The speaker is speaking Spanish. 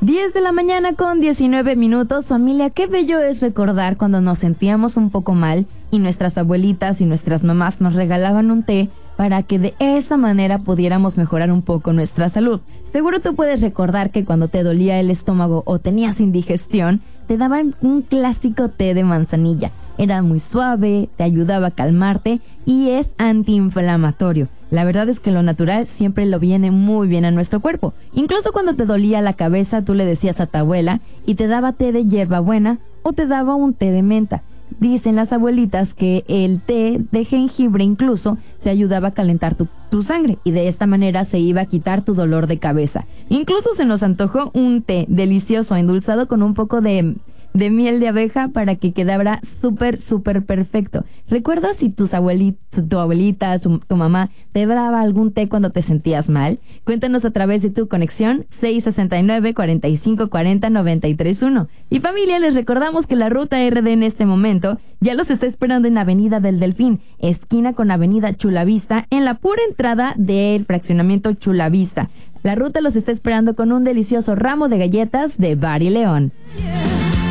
10 de la mañana con 19 minutos. Familia, qué bello es recordar cuando nos sentíamos un poco mal y nuestras abuelitas y nuestras mamás nos regalaban un té para que de esa manera pudiéramos mejorar un poco nuestra salud. Seguro tú puedes recordar que cuando te dolía el estómago o tenías indigestión, te daban un clásico té de manzanilla. Era muy suave, te ayudaba a calmarte y es antiinflamatorio. La verdad es que lo natural siempre lo viene muy bien a nuestro cuerpo. Incluso cuando te dolía la cabeza, tú le decías a tu abuela y te daba té de hierbabuena o te daba un té de menta. Dicen las abuelitas que el té de jengibre incluso te ayudaba a calentar tu sangre y de esta manera se iba a quitar tu dolor de cabeza. Incluso se nos antojó un té delicioso endulzado con un poco de miel de abeja para que quedara súper perfecto. ¿Recuerdas si tu abuelita, tu mamá te daba algún té cuando te sentías mal? Cuéntanos a través de tu conexión 669-4540-931. Y familia, les recordamos que la ruta RD en este momento ya los está esperando en Avenida del Delfín, esquina con Avenida Chulavista, en la pura entrada del fraccionamiento Chulavista. La ruta los está esperando con un delicioso ramo de galletas de Bar y León.